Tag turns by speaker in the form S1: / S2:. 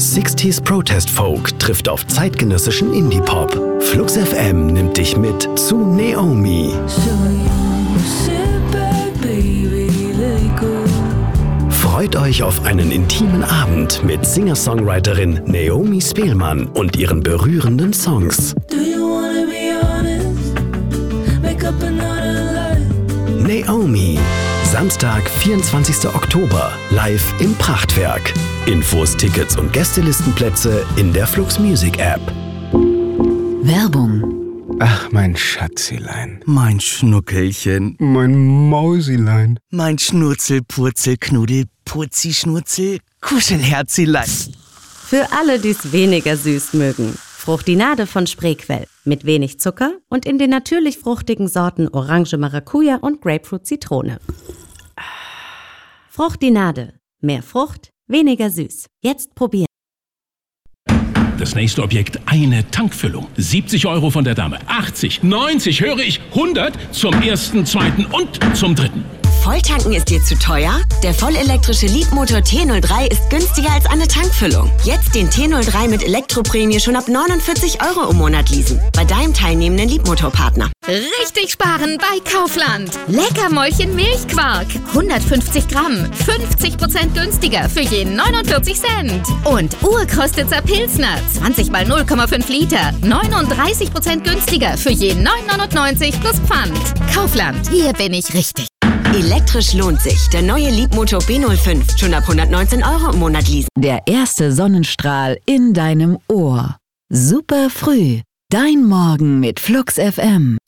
S1: 60s Protest Folk trifft auf zeitgenössischen Indie-Pop. Flux FM nimmt dich mit zu Naomi. Freut euch auf einen intimen Abend mit Singer-Songwriterin Naomi Speelmann und ihren berührenden Songs. Naomi, Samstag, 24. Oktober, live im Prachtwerk. Infos, Tickets und Gästelistenplätze in der Flux Music App.
S2: Werbung.
S3: Ach, mein Schatzilein.
S4: Mein Schnuckelchen.
S3: Mein Mausilein.
S4: Mein Schnurzel, Purzel, Knuddel, Purzi, Schnurzel, Kuschelherzilein.
S5: Für alle, die es weniger süß mögen. Fruchtinade von Spreequell. Mit wenig Zucker und in den natürlich fruchtigen Sorten Orange Maracuja und Grapefruit Zitrone. Fruchtinade. Mehr Frucht, weniger süß. Jetzt probieren.
S6: Das nächste Objekt, eine Tankfüllung. 70 € von der Dame. 80, 90, höre ich, 100 zum ersten, zweiten und zum dritten.
S7: Volltanken ist dir zu teuer? Der vollelektrische Leapmotor T03 ist günstiger als eine Tankfüllung. Jetzt den T03 mit Elektroprämie schon ab 49 € im Monat leasen. Bei deinem teilnehmenden Leapmotor-Partner.
S8: Richtig sparen bei Kaufland. Leckermäulchen Milchquark. 150 Gramm. 50% günstiger für jeden 49 Cent. Und Urkostitzer Pilsner. 20 mal 0,5 Liter. 39% günstiger für jeden 9,99 plus Pfand. Kaufland. Hier bin ich richtig.
S7: Elektrisch lohnt sich. Der neue Leapmotor B05. Schon ab 119 € im Monat leasen.
S2: Der erste Sonnenstrahl in deinem Ohr. Super früh. Dein Morgen mit Flux FM.